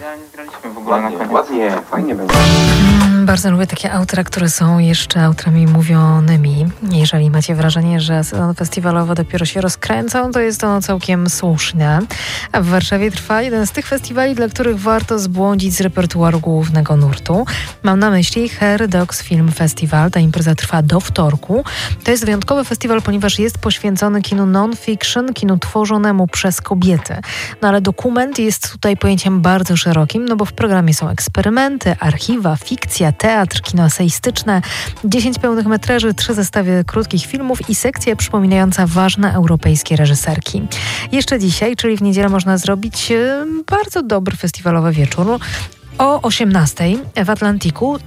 nie zgraliśmy w ogóle na koniec. Ładnie, fajnie będzie. Bardzo lubię takie outra, które są jeszcze outrami mówionymi. Jeżeli macie wrażenie, że sezon festiwalowy dopiero się rozkręcą, to jest ono całkiem słuszne. A w Warszawie trwa jeden z tych festiwali, dla których warto zbłądzić z repertuaru głównego nurtu. Mam na myśli Hair Dogs Film Festival. Ta impreza trwa do wtorku. To jest wyjątkowy festiwal, ponieważ jest poświęcony kinu non-fiction, kinu tworzonemu przez kobiety. No ale dokument jest tutaj pojęciem bardzo szerokim, no bo w programie są eksperymenty, archiwa, fikcja, teatr, kino eseistyczne, 10 pełnych metraży, 3 zestawy krótkich filmów i sekcja przypominająca ważne europejskie reżyserki. Jeszcze dzisiaj, czyli w niedzielę, można zrobić bardzo dobry festiwalowy wieczór. O 18:00 w Atlantiku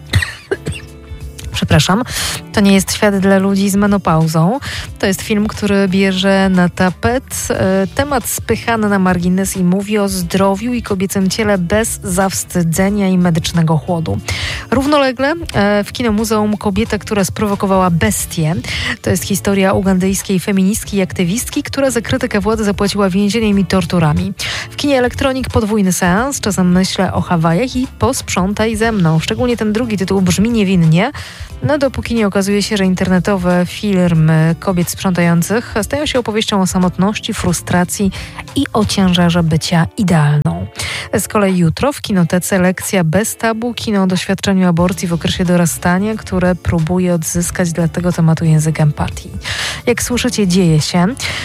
Przepraszam, to nie jest świat dla ludzi z menopauzą. To jest film, który bierze na tapet temat spychany na margines i mówi o zdrowiu i kobiecym ciele bez zawstydzenia i medycznego chłodu. Równolegle w Kinomuzeum kobieta, która sprowokowała bestię. To jest historia ugandyjskiej feministki i aktywistki, która za krytykę władzy zapłaciła więzieniem i torturami. W kinie Elektronik podwójny seans. Czasem myślę o Hawajach i Posprzątaj ze mną. Szczególnie ten drugi tytuł brzmi niewinnie. No dopóki nie okazuje się, że internetowe filmy kobiet sprzątających stają się opowieścią o samotności, frustracji i o ciężarze bycia idealną. Z kolei jutro w Kinotece lekcja bez tabu, kino o doświadczeniu aborcji w okresie dorastania, które próbuje odzyskać dla tego tematu język empatii. Jak słyszycie, dzieje się.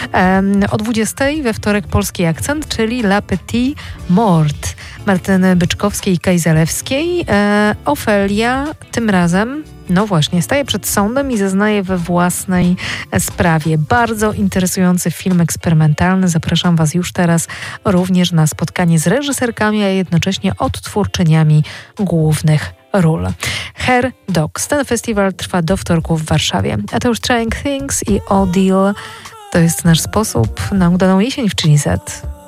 O 20:00 we wtorek polski akcent, czyli La Petite Mort Martyny Byczkowskiej i Kajzalewskiej. Ofelia tym razem staje przed sądem i zeznaje we własnej sprawie. Bardzo interesujący film eksperymentalny. Zapraszam Was już teraz również na spotkanie z reżyserkami, a jednocześnie odtwórczyniami głównych ról. Hair Dogs. Ten festiwal trwa do wtorku w Warszawie. A to już Trying Things i Odile. To jest nasz sposób na udaną jesień w Chili Z.